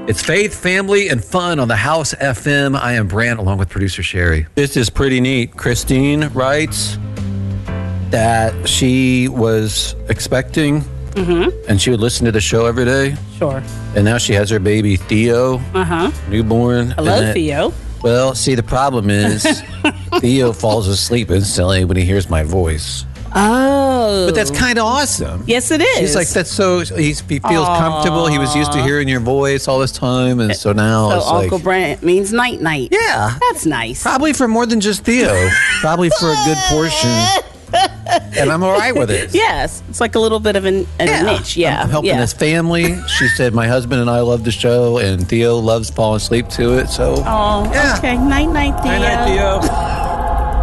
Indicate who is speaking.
Speaker 1: It's faith, family, and fun on the House FM. I am Brant, along with producer Sherry.
Speaker 2: This is pretty neat. Christine writes that she was expecting, and she would listen to the show every day.
Speaker 3: Sure.
Speaker 2: And now she has her baby Theo, newborn.
Speaker 3: I love Theo.
Speaker 2: Well, see, the problem is Theo falls asleep instantly when he hears my voice.
Speaker 3: Oh.
Speaker 1: But that's kind of awesome.
Speaker 3: Yes, it is.
Speaker 1: He's like, that's so, he feels comfortable. He was used to hearing your voice all this time. And so now it's
Speaker 3: Uncle
Speaker 1: like.
Speaker 3: Brant means night-night.
Speaker 1: Yeah.
Speaker 3: That's nice.
Speaker 1: Probably for more than just Theo. Probably for a good portion. And I'm all right with it.
Speaker 3: Yes. It's like a little bit of a niche. Yeah.
Speaker 1: I'm helping his family. She said, my husband and I love the show, and Theo loves falling asleep to it. So,
Speaker 3: Oh,
Speaker 1: yeah.
Speaker 3: okay. Night-night, Theo.
Speaker 2: Night, Theo.